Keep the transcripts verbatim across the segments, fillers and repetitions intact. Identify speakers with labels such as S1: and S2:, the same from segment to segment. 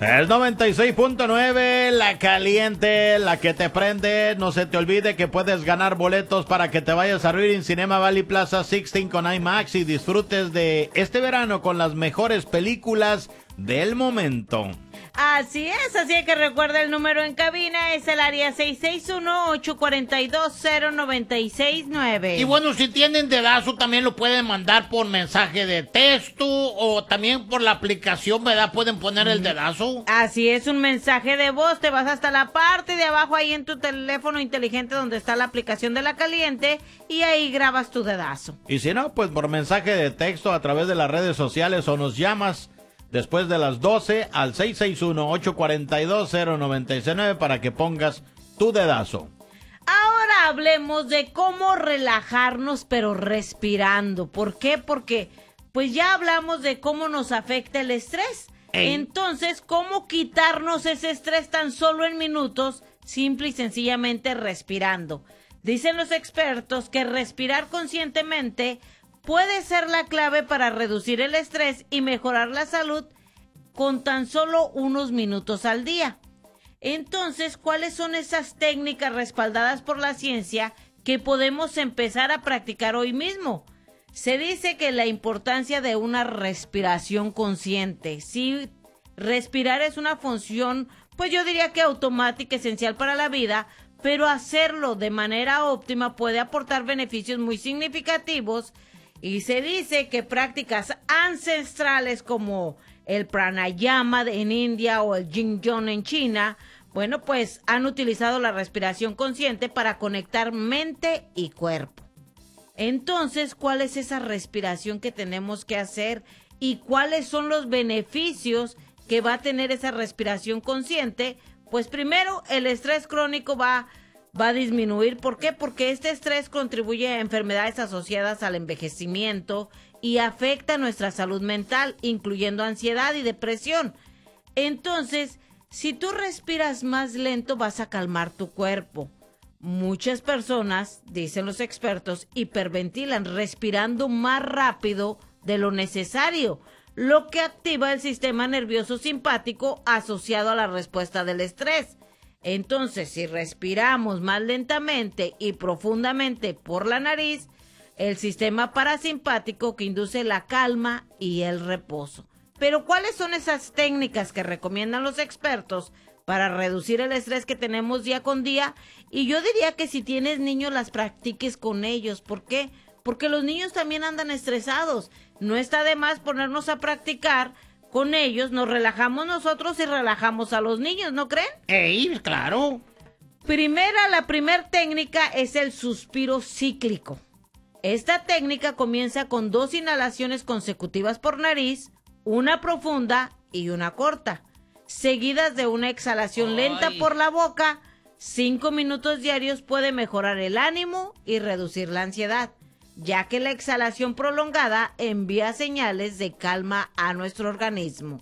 S1: El noventa y seis punto nueve, la caliente, la que te prende. No se te olvide que puedes ganar boletos para que te vayas a Reading Cinema Valley Plaza dieciséis con IMAX y disfrutes de este verano con las mejores películas del momento.
S2: Así es, así que recuerda el número en cabina, es el área seis seis uno, ocho cuatro dos, cero nueve seis nueve.
S3: Y bueno, si tienen dedazo también lo pueden mandar por mensaje de texto o también por la aplicación, ¿verdad? Pueden poner el dedazo.
S2: Así es, un mensaje de voz, te vas hasta la parte de abajo ahí en tu teléfono inteligente donde está la aplicación de La Caliente y ahí grabas tu dedazo.
S1: Y si no, pues por mensaje de texto a través de las redes sociales o nos llamas después de las doce al seis seis uno, ocho cuatro dos, cero nueve seis nueve para que pongas tu dedazo.
S2: Ahora hablemos de cómo relajarnos pero respirando. ¿Por qué? Porque pues ya hablamos de cómo nos afecta el estrés. Ey. Entonces, ¿cómo quitarnos ese estrés tan solo en minutos? Simple y sencillamente respirando. Dicen los expertos que respirar conscientemente puede ser la clave para reducir el estrés y mejorar la salud con tan solo unos minutos al día. Entonces, ¿cuáles son esas técnicas respaldadas por la ciencia que podemos empezar a practicar hoy mismo? Se dice que la importancia de una respiración consciente. Sí, respirar es una función, pues yo diría que automática, esencial para la vida, pero hacerlo de manera óptima puede aportar beneficios muy significativos. Y se dice que prácticas ancestrales como el pranayama en India o el Qigong en China, bueno, pues han utilizado la respiración consciente para conectar mente y cuerpo. Entonces, ¿cuál es esa respiración que tenemos que hacer y cuáles son los beneficios que va a tener esa respiración consciente? Pues primero, el estrés crónico va va a disminuir. ¿Por qué? Porque este estrés contribuye a enfermedades asociadas al envejecimiento y afecta nuestra salud mental, incluyendo ansiedad y depresión. Entonces, si tú respiras más lento, vas a calmar tu cuerpo. Muchas personas, dicen los expertos, hiperventilan respirando más rápido de lo necesario, lo que activa el sistema nervioso simpático asociado a la respuesta del estrés. Entonces, si respiramos más lentamente y profundamente por la nariz, el sistema parasimpático que induce la calma y el reposo. Pero, ¿cuáles son esas técnicas que recomiendan los expertos para reducir el estrés que tenemos día con día? Y yo diría que si tienes niños, las practiques con ellos. ¿Por qué? Porque los niños también andan estresados. No está de más ponernos a practicar con ellos, nos relajamos nosotros y relajamos a los niños, ¿no creen?
S3: ¡Ey, claro!
S2: Primera, la primer técnica es el suspiro cíclico. Esta técnica comienza con dos inhalaciones consecutivas por nariz, una profunda y una corta, seguidas de una exhalación Ay. lenta por la boca. Cinco minutos diarios puede mejorar el ánimo y reducir la ansiedad, ya que la exhalación prolongada envía señales de calma a nuestro organismo.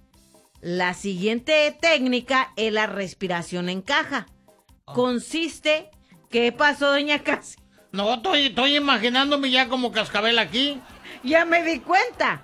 S2: La siguiente técnica es la respiración en caja. Consiste... ¿Qué pasó, doña Casi?
S3: No, estoy, estoy imaginándome ya como cascabel aquí.
S2: Ya me di cuenta.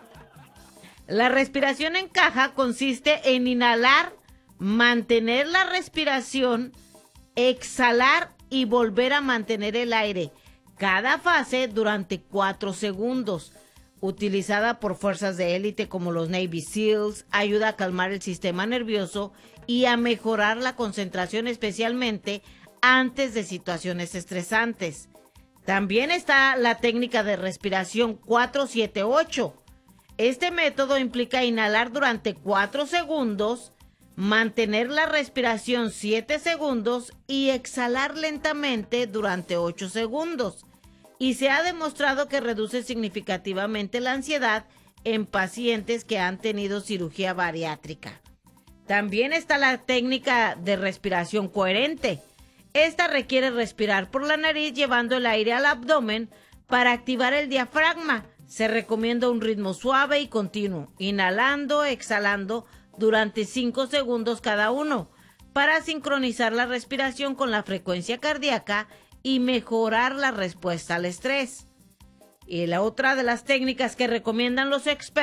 S2: La respiración en caja consiste en inhalar, mantener la respiración, exhalar y volver a mantener el aire. Cada fase durante cuatro segundos. Utilizada por fuerzas de élite como los Navy SEALs, ayuda a calmar el sistema nervioso y a mejorar la concentración, especialmente antes de situaciones estresantes. También está la técnica de respiración cuatro siete ocho. Este método implica inhalar durante cuatro segundos, mantener la respiración siete segundos y exhalar lentamente durante ocho segundos. Y se ha demostrado que reduce significativamente la ansiedad en pacientes que han tenido cirugía bariátrica. También está la técnica de respiración coherente. Esta requiere respirar por la nariz llevando el aire al abdomen para activar el diafragma. Se recomienda un ritmo suave y continuo, inhalando, exhalando durante cinco segundos cada uno, para sincronizar la respiración con la frecuencia cardíaca y mejorar la respuesta al estrés. Y la otra de las técnicas que recomiendan los expertos